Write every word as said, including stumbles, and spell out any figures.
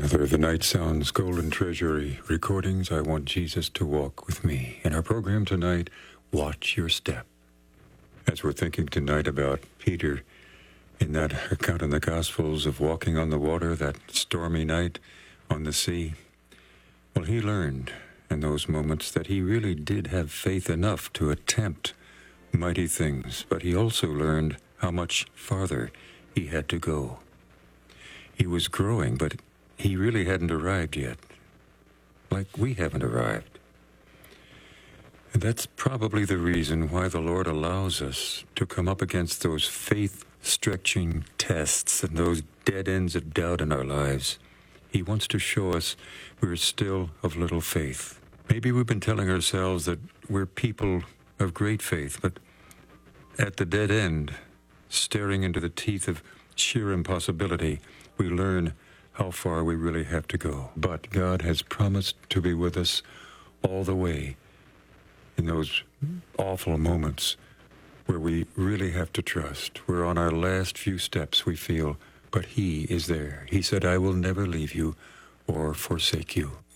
Another of the Night Sounds Golden Treasury recordings. I want Jesus to walk with me. In our program tonight, Watch Your Step. As we're thinking tonight about Peter in that account in the Gospels of walking on the water that stormy night on the sea, well, he learned in those moments that he really did have faith enough to attempt mighty things, but he also learned how much farther he had to go. He was growing, but he really hadn't arrived yet, like we haven't arrived. And that's probably the reason why the Lord allows us to come up against those faith-stretching tests and those dead ends of doubt in our lives. He wants to show us we're still of little faith. Maybe we've been telling ourselves that we're people of great faith, but at the dead end, staring into the teeth of sheer impossibility, we learn how far we really have to go. But God has promised to be with us all the way in those awful moments where we really have to trust. We're on our last few steps, we feel, but He is there. He said, I will never leave you or forsake you.